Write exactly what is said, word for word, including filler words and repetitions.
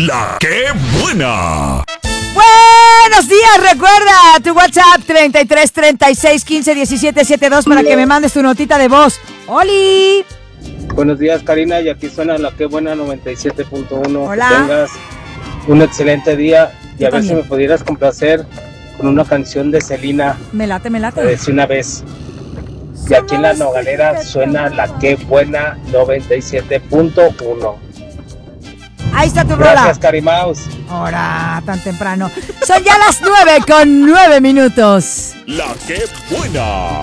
La que buena. Buenos días, recuerda tu WhatsApp treinta y tres, treinta y seis, quince, diecisiete, setenta y dos para que me mandes tu notita de voz. ¡Oli! Buenos días, Karina, y aquí suena La que buena noventa y siete punto uno. Hola. Que tengas un excelente día y Yo a ver también. si me pudieras complacer con una canción de Selena, Me late, me late. de una vez. Y aquí en La Nogalera suena La que buena noventa y siete punto uno. Ahí está tu Gracias, rola. Carimaus. Ahora, tan temprano. Son ya las nueve con nueve minutos. La que buena.